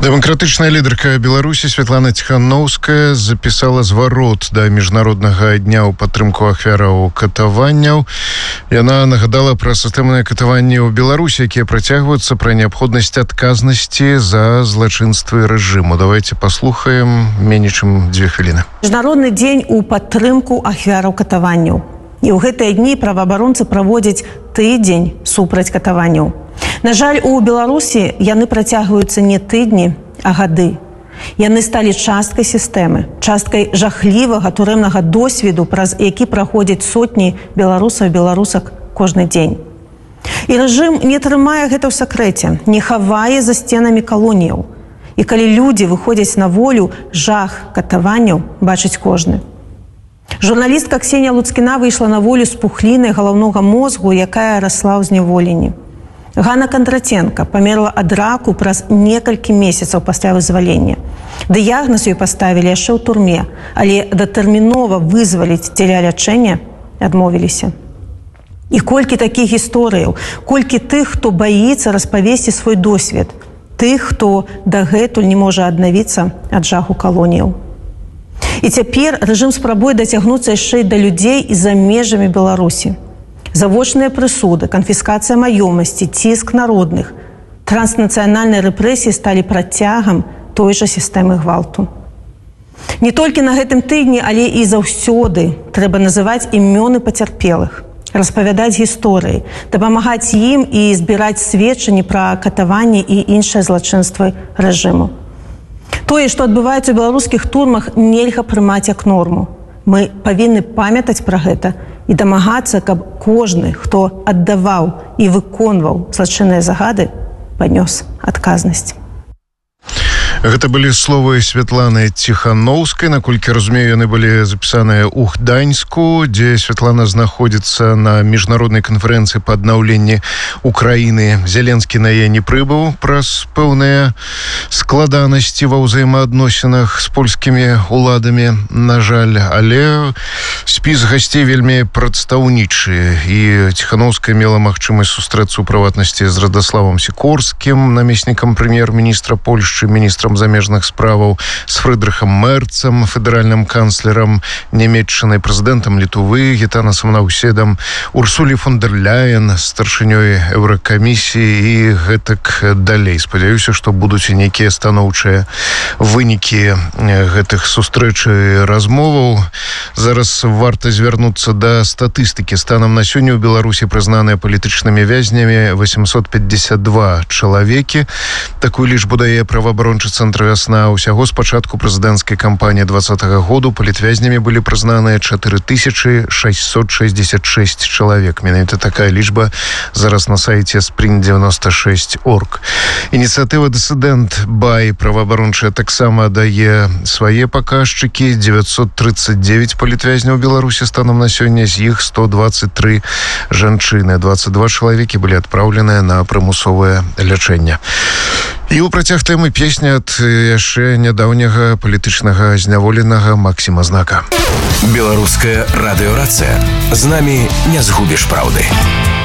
Дэмакратычная лідарка Беларусі Святлана Ціхановская запісала зварот да міжнароднага дня ў падтрымку ахвяраў катаванняў. Яна нагадала пра сістэмныя катаванні ў Беларусі, якія працягваюцца, пра неабходнасць адказнасці за злачынствы рэжыму. Давайте паслухаем меней чым 2 хвіліны. Міжнародны дзень у падтрымку ахвяраў катаванняў. І ў гэтыя дні праваабаронцы праводзяць тыдзень супраць катаванняў. На жаль, у Беларусі яны працягваюцца не тыдні, а гады. Яны сталі часткай сістэмы, часткай жахлівага турэмнага досведу, праз які праходзяць сотні беларусаў і беларусак кожны дзень. І рэжым не трымае гэта ў сакрэце, не хавае за сценамі калоніяў. І калі людзі выходзяць на волю, жах катаванняў бачыць кожны. Журналістка Ксенія Луцкіна выйшла на волю з пухлінай галаўнога мозгу, якая расла ў зняволенні. Ганна Кондратенко памерла ад раку праз некалькі месяцаў пасля вызвалення. Дыягназ ёй паставілі яшчэ ў турме, але датэрмінова вызваліць дзеля лячэння адмовіліся. І колькі такіх гісторыяў, колькі тых, хто баіцца распавесці свой досвед, тых, хто дагэтуль не можа аднавіцца ад жаху калоніяў. І цяпер рэжым спрабуе дацягнуцца яшчэ і да людзей і за межамі Беларусі. Завочныя прысуды, канфіскацыя маёмасці, ціск народных, транснацыянальныя рэпрэсіі сталі працягам той жа сістэмы гвалту. Не толькі на гэтым тыдні, але і заўсёды трэба называць імёны пацярпелых, распавядаць гісторыі, дапамагаць ім і збіраць сведчанні пра катаванні і іншыя злачынствы рэжыму. Тое, што адбываецца ў беларускіх турмах, нельга прымаць як норму. Мы павінны памятаць пра гэта і дамагацца, каб кожны, хто аддаваў і выконваў злачынныя загады, панёс адказнасць. Гэта былі словы Святланы Ціхановскай. Наколькі разумею, яны былі запісаныя ў Гданьску, дзе Святлана знаходзіцца на міжнароднай канферэнцыі па аднаўленні Украіны. Зеленскі на яе не прыбыў праз пэўныя складанасці ва ўзаемаадносінах з польскімі уладамі, на жаль. Але спіс гасцей вельмі прадстаўнічы. І Ціхановская мела магчымасць сустрэцца ў прыватнасці з Радаславам Сікорскім, намеснікам прэм'ер-міністра Польшчы, міністрам замежных справаў, з Фрыдрыхам Мерцам, федэральным канцлерам Нямецчыны, прэзідэнтам Літвы Гітанасам Наўседам, Урсулі фон дэр Ляен, старшынёй Еўракамісіі і гэтак далей. Спадзяюся, што будуць і нейкія станоўчыя вынікі гэтых сустрэч і размоваў. Зараз варта звярнуцца да статыстыкі. Станам на сёння ў Беларусі прызнаныя палітычнымі вязнямі 852 чалавекі. Такую лічбу дае праваабарончы цэнтр «Вясна». Усяго з пачатку прэзідэнцкай кампаніі 2020 году палітвязнямі былі прызнаныя 4666 чалавек. Менавіта такая лічба зараз на сайце spring96.org. Ініцыятыва «Дысідэнт Бай» праваабарончая таксама дае свае паказчыкі. 939 палітвязняў у Беларусі станам на сёння, з іх 123 жанчыны. 22 чалавекі былі адпраўленыя на прымусовае лячэнне. І ў працяг тэмы песня ад яшчэ нядаўняга палітычнага зняволенага Максіма Знака. Беларуская радыёрацыя. З намі не згубіш праўды.